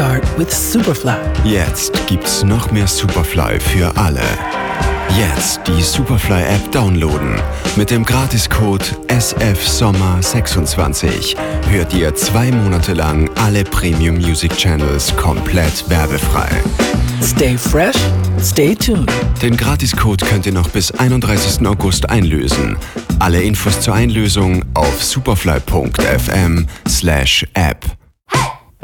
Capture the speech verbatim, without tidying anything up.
start with Superfly. Jetzt gibt's noch mehr Superfly für alle. Jetzt die Superfly-App downloaden. Mit dem Gratiscode S F Sommer sechsundzwanzig hört ihr zwei Monate lang alle Premium Music Channels komplett werbefrei. Stay fresh, stay tuned. Den Gratiscode könnt ihr noch bis einunddreißigsten August einlösen. Alle Infos zur Einlösung auf superfly punkt f m slash app.